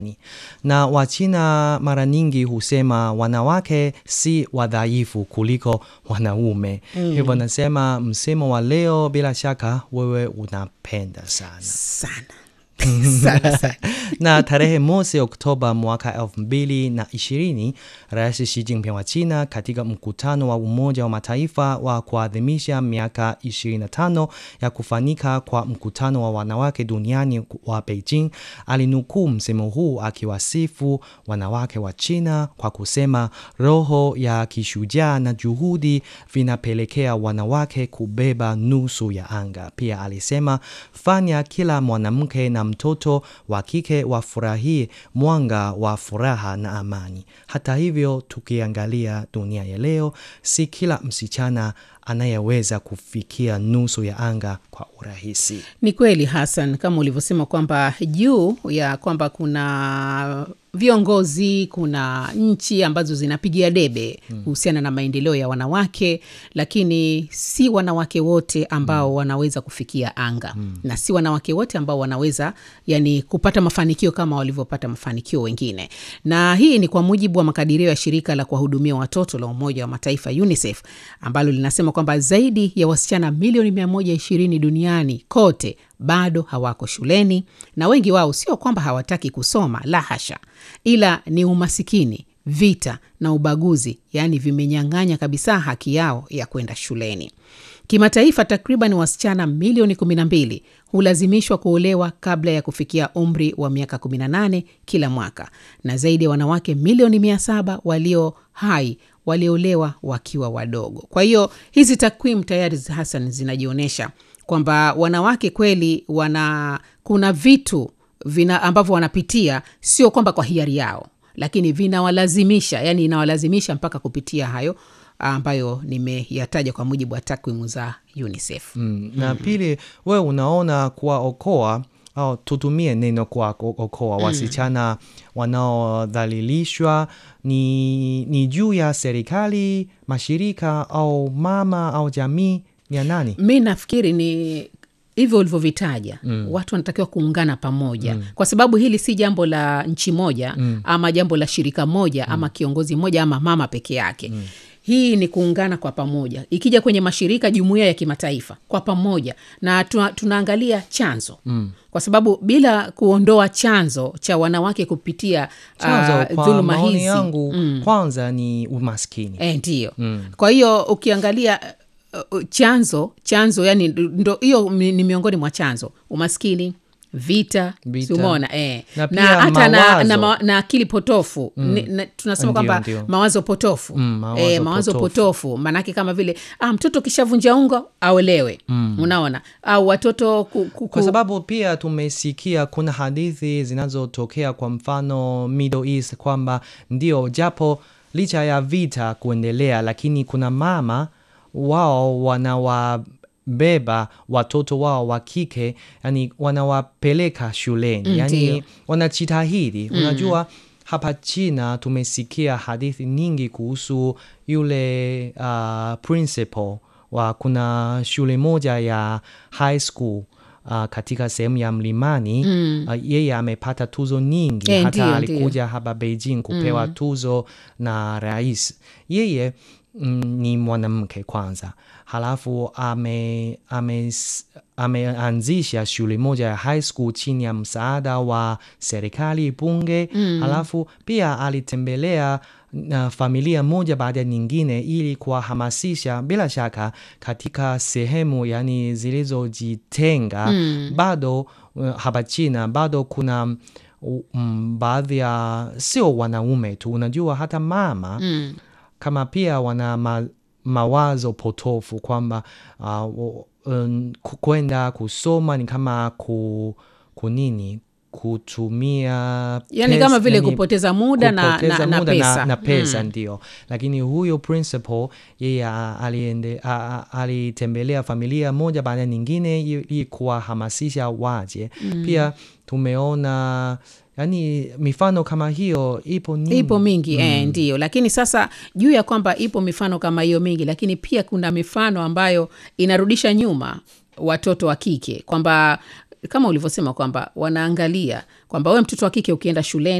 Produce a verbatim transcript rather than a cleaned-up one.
Na Wachina mara nyingi husema wanawake si wadhaifu kuliko wanaume. Mm. Hivyo nasema msemo wa leo bila shaka wewe unapenda sana. Sana. sana, sana. Na tarehe mosi Oktoba mwaka elfu mbili na ishirini, Rais Xi Jinping wa China katika mkutano wa Umoja wa Mataifa wa kuadhimisha miaka ishirini na tano ya kufanyika kwa mkutano wa wanawake duniani wa Beijing, alinukuu msemo huu akiwasifu wanawake wa China kwa kusema roho ya kishujaa na juhudi vinapelekea wanawake kubeba nusu ya anga. Pia alisema fanya kila mwanamke na mtoto wa kike wafurahie mwanga wa furaha na amani. Hata hivyo, tukiangalia dunia ya leo, si kila msichana anayeweza kufikia nusu ya anga kwa urahisi. Ni kweli Hassan, kama ulivyosema kwamba juu ya kwamba kuna viongozi, kuna nchi ambazo zinapigia debe kuhusiana hmm. na maendeleo ya wanawake, lakini si wanawake wote ambao hmm. wanaweza kufikia anga hmm. na si wanawake wote ambao wanaweza yani kupata mafanikio kama walivyopata mafanikio wengine. Na hii ni kwa mujibu wa makadirio ya shirika la kuwahudumia watoto la Umoja wa Mataifa UNICEF, ambalo linasema kwamba zaidi ya wasichana milioni mia moja ishirini duniani kote bado hawako shuleni, na wengi wao sio kwamba hawataki kusoma, la hasha, ila ni umasikini, vita na ubaguzi, yani vimenyang'anya kabisa haki yao ya kwenda shuleni. Kimataifa, takriban wasichana milioni kumi na mbili hulazimishwa kuolewa kabla ya kufikia umri wa miaka kumi na nane kila mwaka, na zaidi ya wanawake milioni mia saba walio hai waliolewa wakiwa wadogo. Kwa hiyo hizi takwimu tayari Hassan zinajionyesha kwamba wanawake kweli wana kuna vitu vina ambavyo wanapitia, sio kwamba kwa hiari yao, lakini vinawalazimisha, yani inawalazimisha mpaka kupitia hayo ambayo nimeyataja kwa mujibu wa takwimu za UNICEF. Mm. Na pili, wewe unaona kuwa okoa au tutumie neno kwa okoa mm. wasichana wanaodhalilishwa ni ni juu ya serikali, mashirika au mama au jamii ya nani? Mimi nafikiri ni hivyo ulivyovitaja. Mm. Watu wanatakiwa kuungana pamoja. Mm. Kwa sababu hili si jambo la nchi moja mm. ama jambo la shirika moja mm. ama kiongozi moja ama mama peke yake. Mm. Hii ni kuungana kwa pamoja. Ikija kwenye mashirika, jumuiya ya kimataifa, kwa pamoja. Na tuna, tunaangalia chanzo. Mm. Kwa sababu bila kuondoa chanzo cha wanawake kupitia uh, dhuluma hizi yangu mm. kwanza ni umaskini. Eh, ndio. Mm. Kwa hiyo ukiangalia uh, chanzo, chanzo yani ndo hiyo ni miongoni mwa chanzo, umaskini, vita, umeona eh na, na hata na, na, ma, na akili potofu mm. N, na, tunasema kwamba mawazo potofu mm, mawazo, eh, mawazo potofu, potofu. Manake kama vile ah, mtoto kishavunja ungo aolewe mm. unaona, au watoto ku, ku, kwa sababu pia tumesikia kuna hadithi zinazotokea kwa mfano Middle East kwamba ndio japo licha ya vita kuendelea, lakini kuna mama wao wanawa beba watoto wao wa kike, yani wanawapeleka shuleni. Mm, yani wanajitahidi. Mm. Unajua hapa China tumesikia hadithi nyingi kuhusu yule uh, principal wa kuna shule moja ya high school uh, katika sehemu ya mlimani. Mm. Uh, yeye amepata tuzo nyingi. E, hata ndiyo, alikuja ndiyo. hapa Beijing kupewa mm. tuzo na rais. Yeye mm, ni mwanamke kwanza. Halafu ame, ame, ameanzisha shule moja ya high school chini ya msaada wa serikali, bunge. Mm. Halafu pia alitembelea na familia moja baada ya nyingine ili kuwahamasisha. Bila shaka katika sehemu yani zilizojitenga mm. bado uh, hapa China bado kuna um, baadhi ya sio wanaume tu, unajua hata mama mm. kama pia wana ma, mawazo potofu kwamba uh, um, kwenda kusoma ni kama ku, kunini kutumia yani pes, kama vile yani kupoteza muda, kupoteza na, na, muda na pesa, na, na pesa mm. ndio. Lakini huyo principal yeye aliende alitembelea familia moja baada nyingine ili kuwahamasisha waje. Mm. Pia tumeona yani mifano kama hiyo ipo nyingi. Ipo mingi mm. eh, ndio. Lakini sasa juu ya kwamba ipo mifano kama hiyo mingi, lakini pia kuna mifano ambayo inarudisha nyuma watoto wa kike, kwamba kama ulivyosema kwamba wanaangalia kwamba wewe mtoto wa kike ukienda shuleni